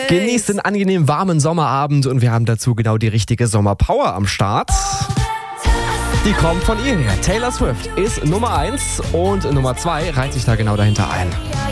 Genießt den angenehm warmen Sommerabend und wir haben dazu genau die richtige Sommerpower am Start. Die kommt von ihr her. Taylor Swift ist Nummer 1 und Nummer 2 reiht sich da genau dahinter ein.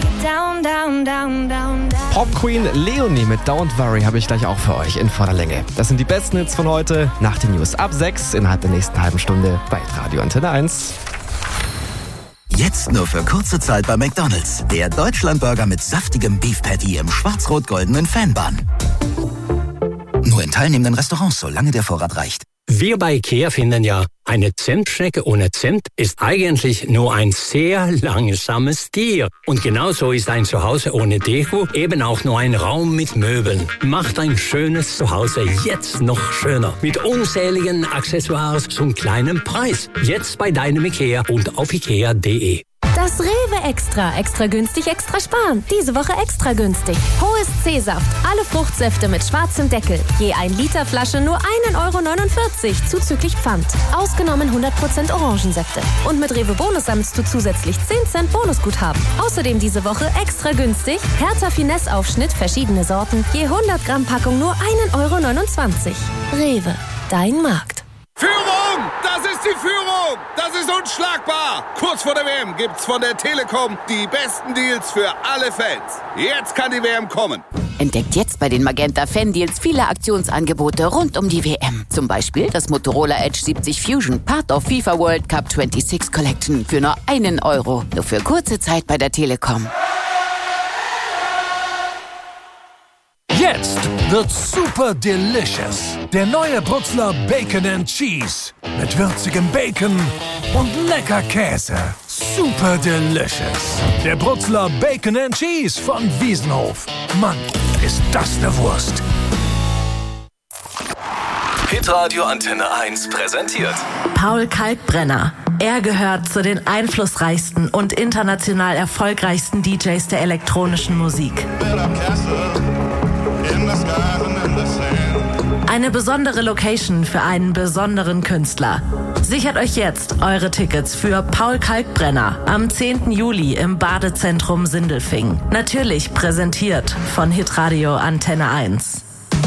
Pop Queen Leonie mit Don't Worry habe ich gleich auch für euch in voller Länge. Das sind die besten Hits von heute nach den News ab 6 innerhalb der nächsten halben Stunde bei Radio Antenne 1. Jetzt nur für kurze Zeit bei McDonald's. Der Deutschlandburger mit saftigem Beef Patty im schwarz-rot-goldenen Fanbun. Nur in teilnehmenden Restaurants, solange der Vorrat reicht. Wir bei IKEA finden ja, eine Zentschnecke ohne Zimt ist eigentlich nur ein sehr langsames Tier. Und genauso ist ein Zuhause ohne Deko eben auch nur ein Raum mit Möbeln. Macht ein schönes Zuhause jetzt noch schöner. Mit unzähligen Accessoires zum kleinen Preis. Jetzt bei deinem IKEA und auf ikea.de. Das Rewe Extra. Extra günstig, extra sparen. Diese Woche extra günstig. Hohes C-Saft. Alle Fruchtsäfte mit schwarzem Deckel. Je 1 Liter Flasche nur 1,49 € zuzüglich Pfand. Ausgenommen 100% Orangensäfte. Und mit Rewe Bonus sammelst du zusätzlich 10 Cent Bonusguthaben. Außerdem diese Woche extra günstig. Hertha Finesse Aufschnitt, verschiedene Sorten. Je 100 Gramm Packung nur 1,29 €. Rewe. Dein Markt. Führung! Das ist die Führung! Das ist unschlagbar! Kurz vor der WM gibt's von der Telekom die besten Deals für alle Fans. Jetzt kann die WM kommen. Entdeckt jetzt bei den Magenta Fan Deals viele Aktionsangebote rund um die WM. Zum Beispiel das Motorola Edge 70 Fusion, Part of FIFA World Cup 26 Collection für nur 1 €. Nur für kurze Zeit bei der Telekom. Jetzt wird's super delicious. Der neue Brutzler Bacon and Cheese. Mit würzigem Bacon und lecker Käse. Super delicious. Der Brutzler Bacon and Cheese von Wiesenhof. Mann, ist das eine Wurst. Hitradio Antenne 1 präsentiert Paul Kalkbrenner. Er gehört zu den einflussreichsten und international erfolgreichsten DJs der elektronischen Musik. Eine besondere Location für einen besonderen Künstler. Sichert euch jetzt eure Tickets für Paul Kalkbrenner am 10. Juli im Badezentrum Sindelfingen. Natürlich präsentiert von Hitradio Antenne 1.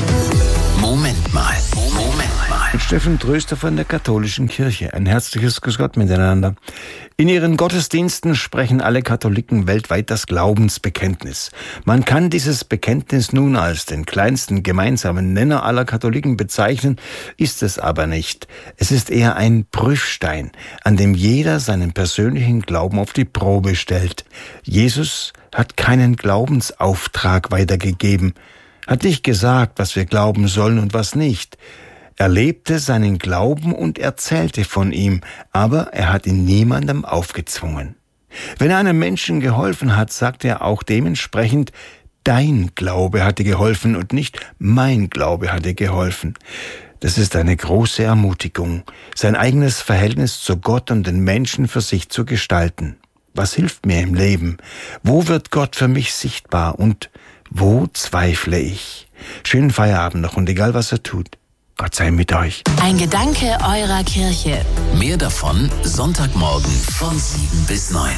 Moment mal. Steffen Tröster von der Katholischen Kirche. Ein herzliches Grüß Gott miteinander. In ihren Gottesdiensten sprechen alle Katholiken weltweit das Glaubensbekenntnis. Man kann dieses Bekenntnis nun als den kleinsten gemeinsamen Nenner aller Katholiken bezeichnen, ist es aber nicht. Es ist eher ein Prüfstein, an dem jeder seinen persönlichen Glauben auf die Probe stellt. Jesus hat keinen Glaubensauftrag weitergegeben, hat nicht gesagt, was wir glauben sollen und was nicht. Er lebte seinen Glauben und erzählte von ihm, aber er hat ihn niemandem aufgezwungen. Wenn er einem Menschen geholfen hat, sagt er auch dementsprechend, dein Glaube hat dir geholfen und nicht mein Glaube hat dir geholfen. Das ist eine große Ermutigung, sein eigenes Verhältnis zu Gott und den Menschen für sich zu gestalten. Was hilft mir im Leben? Wo wird Gott für mich sichtbar und wo zweifle ich? Schönen Feierabend noch und egal was er tut, Gott sei mit euch. Ein Gedanke eurer Kirche. Mehr davon Sonntagmorgen von 7 bis 9.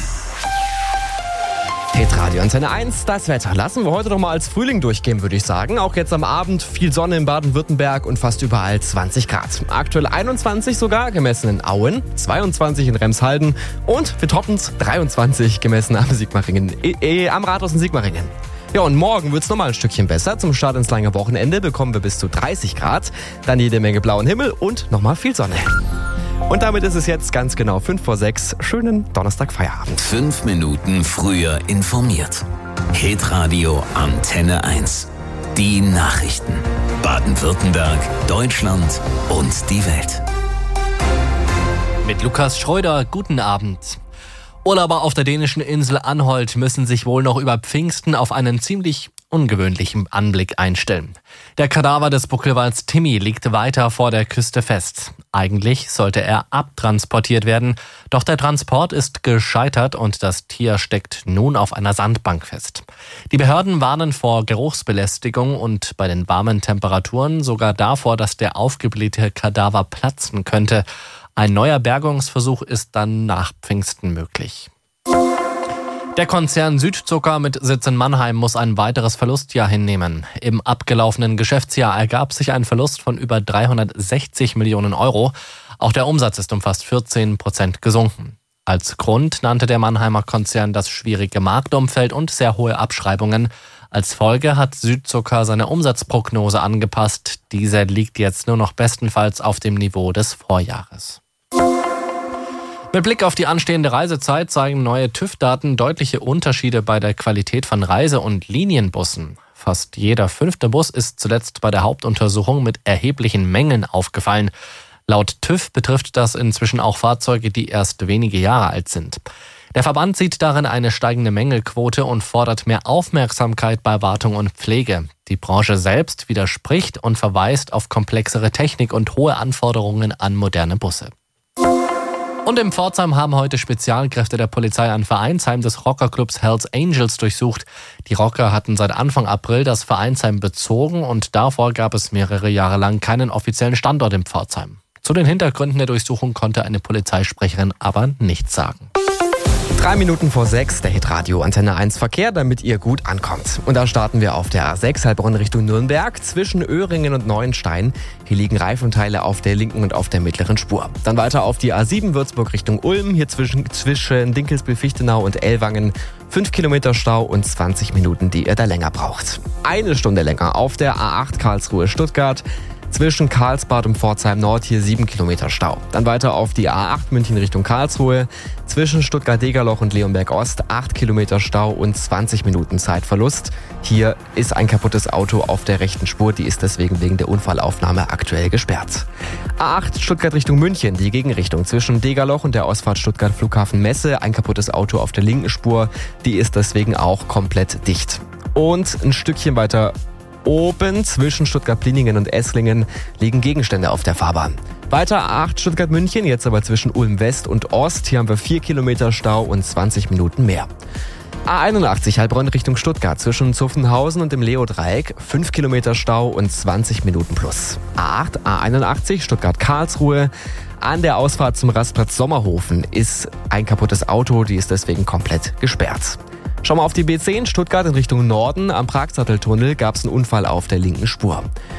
Hitradio Antenne 1, das Wetter. Lassen wir heute noch mal als Frühling durchgehen, würde ich sagen. Auch jetzt am Abend viel Sonne in Baden-Württemberg und fast überall 20 Grad. Aktuell 21 sogar, gemessen in Auen, 22 in Remshalden und für Toppens 23 gemessen am am Rathaus in Sigmaringen. Ja, und morgen wird's noch mal ein Stückchen besser. Zum Start ins lange Wochenende bekommen wir bis zu 30 Grad. Dann jede Menge blauen Himmel und noch mal viel Sonne. Und damit ist es jetzt ganz genau 5 vor 6. Schönen Donnerstag-Feierabend. 5 Minuten früher informiert. Hitradio Antenne 1. Die Nachrichten. Baden-Württemberg, Deutschland und die Welt. Mit Lukas Schreuder, guten Abend. Urlauber auf der dänischen Insel Anholt müssen sich wohl noch über Pfingsten auf einen ziemlich ungewöhnlichen Anblick einstellen. Der Kadaver des Buckelwals Timmy liegt weiter vor der Küste fest. Eigentlich sollte er abtransportiert werden, doch der Transport ist gescheitert und das Tier steckt nun auf einer Sandbank fest. Die Behörden warnen vor Geruchsbelästigung und bei den warmen Temperaturen sogar davor, dass der aufgeblähte Kadaver platzen könnte. Ein neuer Bergungsversuch ist dann nach Pfingsten möglich. Der Konzern Südzucker mit Sitz in Mannheim muss ein weiteres Verlustjahr hinnehmen. Im abgelaufenen Geschäftsjahr ergab sich ein Verlust von über 360 Millionen Euro. Auch der Umsatz ist um fast 14% gesunken. Als Grund nannte der Mannheimer Konzern das schwierige Marktumfeld und sehr hohe Abschreibungen. Als Folge hat Südzucker seine Umsatzprognose angepasst. Diese liegt jetzt nur noch bestenfalls auf dem Niveau des Vorjahres. Mit Blick auf die anstehende Reisezeit zeigen neue TÜV-Daten deutliche Unterschiede bei der Qualität von Reise- und Linienbussen. Fast jeder 5. Bus ist zuletzt bei der Hauptuntersuchung mit erheblichen Mängeln aufgefallen. Laut TÜV betrifft das inzwischen auch Fahrzeuge, die erst wenige Jahre alt sind. Der Verband sieht darin eine steigende Mängelquote und fordert mehr Aufmerksamkeit bei Wartung und Pflege. Die Branche selbst widerspricht und verweist auf komplexere Technik und hohe Anforderungen an moderne Busse. Und in Pforzheim haben heute Spezialkräfte der Polizei ein Vereinsheim des Rockerclubs Hells Angels durchsucht. Die Rocker hatten seit Anfang April das Vereinsheim bezogen und davor gab es mehrere Jahre lang keinen offiziellen Standort in Pforzheim. Zu den Hintergründen der Durchsuchung konnte eine Polizeisprecherin aber nichts sagen. 3 Minuten vor 6, der Hitradio Antenne 1 Verkehr, damit ihr gut ankommt. Und da starten wir auf der A6 Heilbronn Richtung Nürnberg zwischen Öhringen und Neuenstein. Hier liegen Reifenteile auf der linken und auf der mittleren Spur. Dann weiter auf die A7 Würzburg Richtung Ulm, hier zwischen Dinkelsbühl-Fichtenau und Ellwangen. 5 Kilometer Stau und 20 Minuten, die ihr da länger braucht. 1 Stunde länger auf der A8 Karlsruhe Stuttgart. Zwischen Karlsbad und Pforzheim Nord hier 7 Kilometer Stau. Dann weiter auf die A8 München Richtung Karlsruhe. Zwischen Stuttgart-Degerloch und Leonberg Ost 8 Kilometer Stau und 20 Minuten Zeitverlust. Hier ist ein kaputtes Auto auf der rechten Spur. Die ist deswegen wegen der Unfallaufnahme aktuell gesperrt. A8 Stuttgart Richtung München, die Gegenrichtung. Zwischen Degerloch und der Ausfahrt Stuttgart Flughafen Messe. Ein kaputtes Auto auf der linken Spur. Die ist deswegen auch komplett dicht. Und ein Stückchen weiter oben zwischen Stuttgart-Pliningen und Esslingen liegen Gegenstände auf der Fahrbahn. Weiter A8 Stuttgart-München, jetzt aber zwischen Ulm West und Ost. Hier haben wir 4 Kilometer Stau und 20 Minuten mehr. A81 Heilbronn Richtung Stuttgart zwischen Zuffenhausen und dem Leo-Dreieck. 5 Kilometer Stau und 20 Minuten plus. A8, A81 Stuttgart-Karlsruhe. An der Ausfahrt zum Rastplatz Sommerhofen ist ein kaputtes Auto, die ist deswegen komplett gesperrt. Schauen wir auf die B10 Stuttgart in Richtung Norden. Am Pragsatteltunnel gab es einen Unfall auf der linken Spur.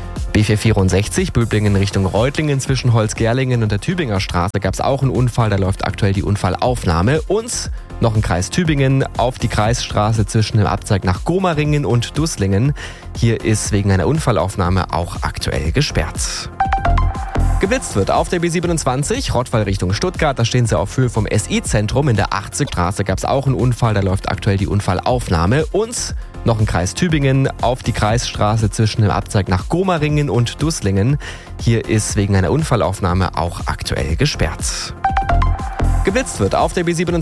B464 Böblingen Richtung Reutlingen zwischen Holzgerlingen und der Tübinger Straße gab es auch einen Unfall. Da läuft aktuell die Unfallaufnahme. Und noch ein Kreis Tübingen auf die Kreisstraße zwischen dem Abzweig nach Gomaringen und Dusslingen. Hier ist wegen einer Unfallaufnahme auch aktuell gesperrt. Geblitzt wird auf der B27, Rottweil Richtung Stuttgart, da stehen sie auf Höhe vom SI-Zentrum. In der 80 Straße gab es auch einen Unfall, da läuft aktuell die Unfallaufnahme. Und noch ein Kreis Tübingen auf die Kreisstraße zwischen dem Abzweig nach Gomaringen und Dusslingen. Hier ist wegen einer Unfallaufnahme auch aktuell gesperrt. Geblitzt wird auf der B27